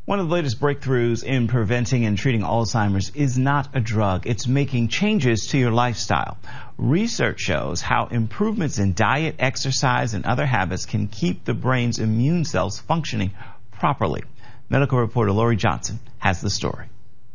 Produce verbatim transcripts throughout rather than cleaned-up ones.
One of the latest breakthroughs in preventing and treating Alzheimer's is not a drug. It's making changes to your lifestyle. Research shows how improvements in diet, exercise, and other habits can keep the brain's immune cells functioning properly. Medical reporter Lori Johnson has the story.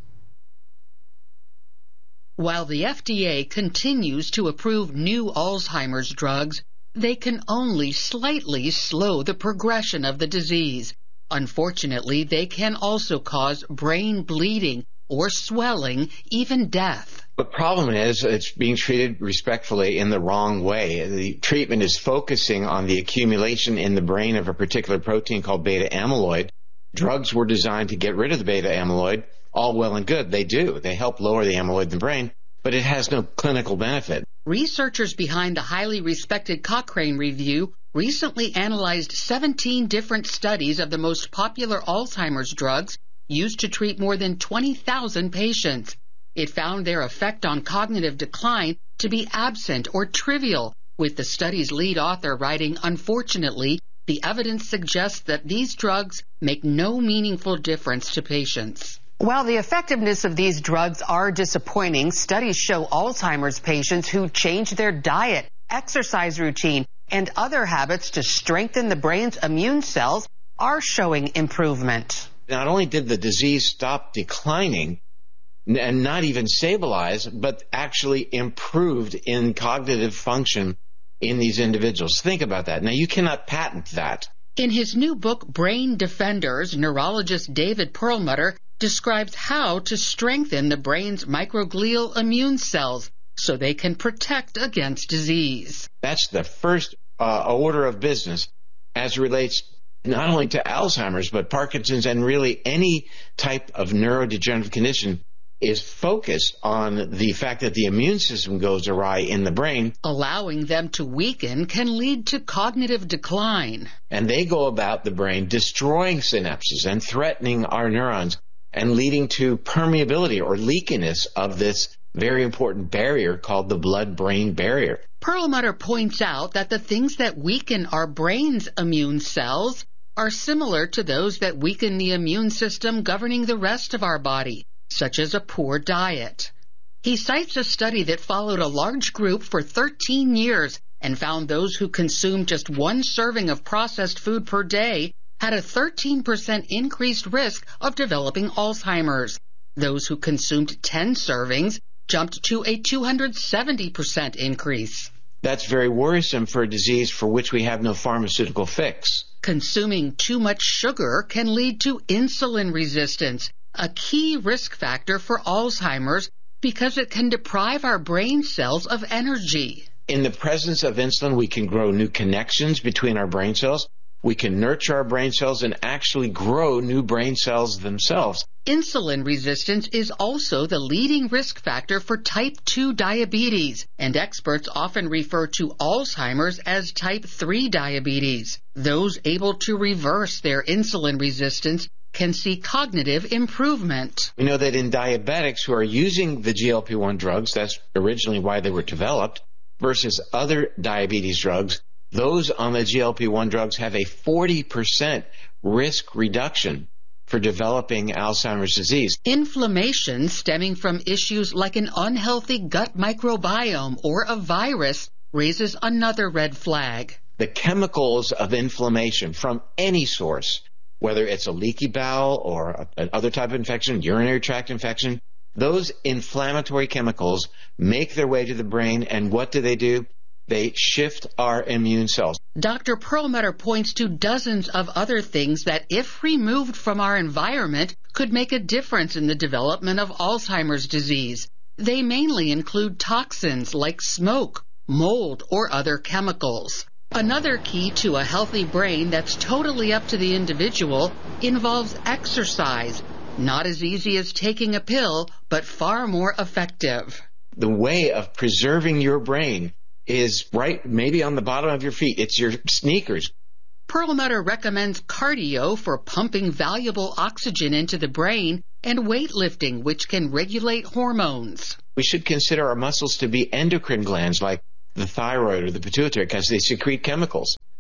While the F D A continues to approve new Alzheimer's drugs, they can only slightly slow the progression of the disease. Unfortunately, they can also cause brain bleeding or swelling, even death. The problem is it's being treated respectfully in the wrong way. The treatment is focusing on the accumulation in the brain of a particular protein called beta amyloid. Drugs were designed to get rid of the beta amyloid. All well and good. They do. They help lower the amyloid in the brain, but it has no clinical benefit. Researchers behind the highly respected Cochrane Review recently analyzed seventeen different studies of the most popular Alzheimer's drugs used to treat more than twenty thousand patients. It found their effect on cognitive decline to be absent or trivial, with the study's lead author writing, "Unfortunately, the evidence suggests that these drugs make no meaningful difference to patients." While the effectiveness of these drugs are disappointing, studies show Alzheimer's patients who change their diet, exercise routine, and other habits to strengthen the brain's immune cells are showing improvement. Not only did the disease stop declining and not even stabilize, but actually improved in cognitive function in these individuals. Think about that. Now, you cannot patent that. In his new book, Brain Defenders, neurologist David Perlmutter describes how to strengthen the brain's microglial immune cells so they can protect against disease. That's the first uh, order of business as relates not only to Alzheimer's, but Parkinson's and really any type of neurodegenerative condition is focused on the fact that the immune system goes awry in the brain. Allowing them to weaken can lead to cognitive decline. And they go about the brain destroying synapses and threatening our neurons and leading to permeability or leakiness of this very important barrier called the blood-brain barrier. Perlmutter points out that the things that weaken our brain's immune cells are similar to those that weaken the immune system governing the rest of our body, such as a poor diet. He cites a study that followed a large group for thirteen years and found those who consumed just one serving of processed food per day had a thirteen percent increased risk of developing Alzheimer's. Those who consumed ten servings jumped to a two hundred seventy percent increase. That's very worrisome for a disease for which we have no pharmaceutical fix. Consuming too much sugar can lead to insulin resistance, a key risk factor for Alzheimer's because it can deprive our brain cells of energy. In the presence of insulin, we can grow new connections between our brain cells. We can nurture our brain cells and actually grow new brain cells themselves. Insulin resistance is also the leading risk factor for type two diabetes, and experts often refer to Alzheimer's as type three diabetes. Those able to reverse their insulin resistance can see cognitive improvement. We know that in diabetics who are using the G L P one drugs, that's originally why they were developed, versus other diabetes drugs, those on the G L P one drugs have a forty percent risk reduction for developing Alzheimer's disease. Inflammation stemming from issues like an unhealthy gut microbiome or a virus raises another red flag. The chemicals of inflammation from any source, whether it's a leaky bowel or another type of infection, urinary tract infection, those inflammatory chemicals make their way to the brain, and what do they do? They shift our immune cells. Doctor Perlmutter points to dozens of other things that, if removed from our environment, could make a difference in the development of Alzheimer's disease. They mainly include toxins like smoke, mold, or other chemicals. Another key to a healthy brain that's totally up to the individual involves exercise. Not as easy as taking a pill, but far more effective. The way of preserving your brain is right maybe on the bottom of your feet. It's your sneakers. Perlmutter recommends cardio for pumping valuable oxygen into the brain and weightlifting, which can regulate hormones. We should consider our muscles to be endocrine glands like the thyroid or the pituitary because they secrete chemicals.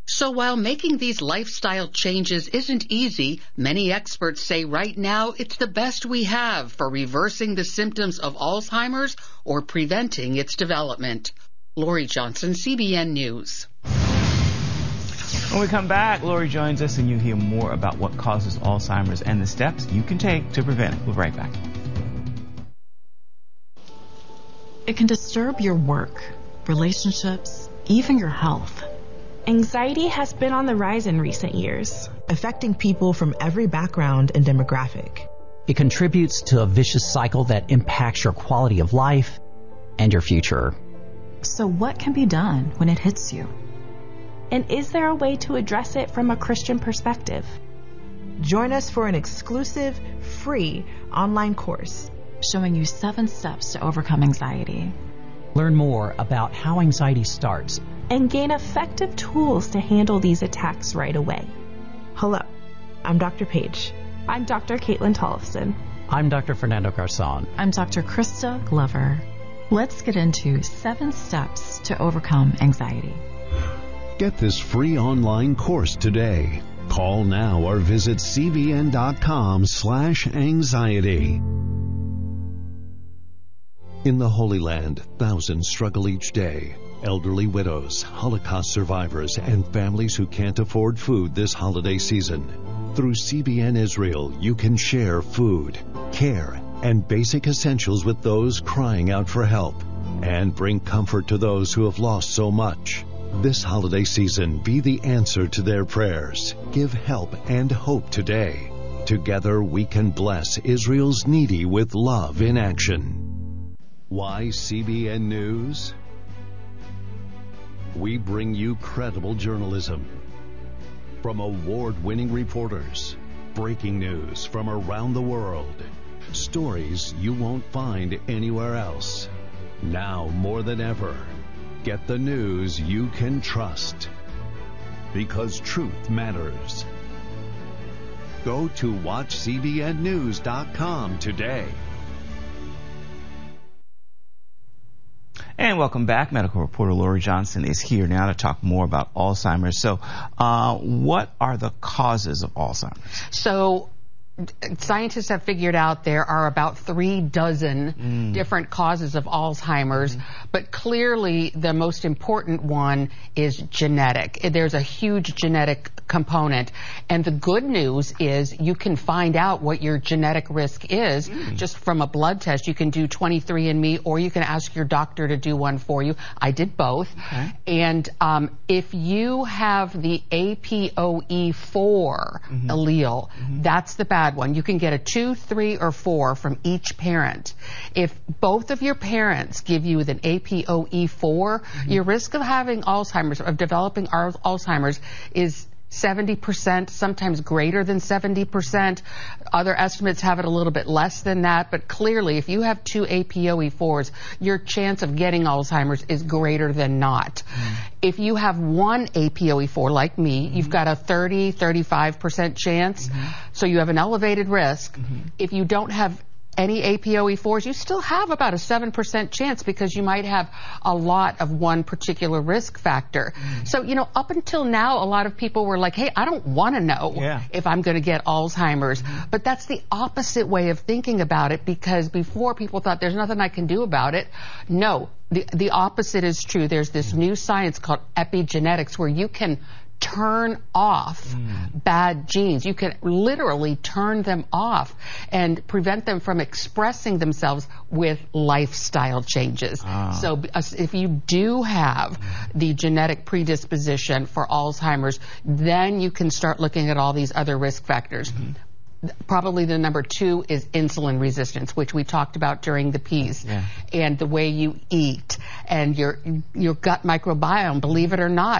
So while making these lifestyle changes isn't easy, many experts say right now it's the best we have for reversing the symptoms of Alzheimer's or preventing its development. Lori Johnson, C B N News. When we come back, Lori joins us and you hear more about what causes Alzheimer's and the steps you can take to prevent it. We'll be right back. It can disturb your work, relationships, even your health. Anxiety has been on the rise in recent years, affecting people from every background and demographic. It contributes to a vicious cycle that impacts your quality of life and your future. So what can be done when it hits you? And is there a way to address it from a Christian perspective? Join us for an exclusive, free online course showing you seven steps to overcome anxiety. Learn more about how anxiety starts and gain effective tools to handle these attacks right away. Hello, I'm Doctor Paige. I'm Doctor Caitlin Tollefson. I'm Doctor Fernando Garzon. I'm Doctor Krista Glover. Let's get into seven steps to overcome anxiety. Get this free online course today. Call now or visit cbn.com slash anxiety. In the Holy Land, thousands struggle each day. Elderly widows, Holocaust survivors, and families who can't afford food this holiday season. Through C B N Israel, you can share food, care, and basic essentials with those crying out for help, and bring comfort to those who have lost so much. This holiday season, be the answer to their prayers. Give help and hope today. Together, we can bless Israel's needy with love in action. Why C B N News? We bring you credible journalism from award-winning reporters, breaking news from around the world, stories you won't find anywhere else. Now more than ever, get the news you can trust, because truth matters. Go to watch c b n news dot com today. And welcome back. Medical reporter Lori Johnson is here now to talk more about Alzheimer's. So uh, what are the causes of Alzheimer's? So scientists have figured out there are about three dozen mm. different causes of Alzheimer's, mm. but clearly the most important one is genetic. There's a huge genetic component, and the good news is you can find out what your genetic risk is mm. just from a blood test. You can do twenty-three and me, or you can ask your doctor to do one for you. I did both. Okay. And um, if you have the A P O E four mm-hmm. allele, mm-hmm. that's the bad one. You can get a two, three, or four from each parent. If both of your parents give you an A P O E four, mm-hmm. your risk of having Alzheimer's, of developing Alzheimer's, is seventy percent, sometimes greater than seventy percent. Other estimates have it a little bit less than that, but clearly if you have two A P O E fours, your chance of getting Alzheimer's is greater than not. Mm. If you have one A P O E four, like me, mm-hmm. you've got a thirty, thirty-five percent chance, mm-hmm. so you have an elevated risk. Mm-hmm. If you don't have any A P O E fours, you still have about a seven percent chance because you might have a lot of one particular risk factor. Mm. So, you know, up until now, a lot of people were like, hey, I don't want to know yeah. if I'm going to get Alzheimer's. Mm. But that's the opposite way of thinking about it, because before people thought there's nothing I can do about it. No, the, the opposite is true. There's this new science called epigenetics where you can turn off mm. bad genes. You can literally turn them off and prevent them from expressing themselves with lifestyle changes. Ah. So uh, if you do have the genetic predisposition for Alzheimer's, then you can start looking at all these other risk factors. Mm-hmm. Probably the number two is insulin resistance, which we talked about during the piece, yeah. and the way you eat and your your gut microbiome. Believe it or not,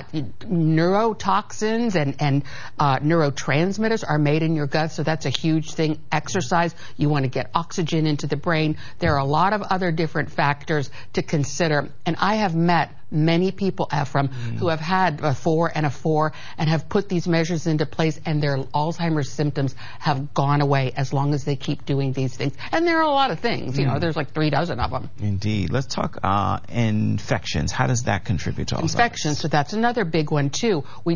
neurotoxins and and uh, neurotransmitters are made in your gut, so that's a huge thing. Exercise, you want to get oxygen into the brain. There are a lot of other different factors to consider, and I have met many people, Ephraim, mm. who have had a four and a four and have put these measures into place, and their Alzheimer's symptoms have gone away as long as they keep doing these things. And there are a lot of things. You mm. know, there's like three dozen of them. Indeed. Let's talk uh, infections. How does that contribute to Alzheimer's? Infections, so that's another big one, too. We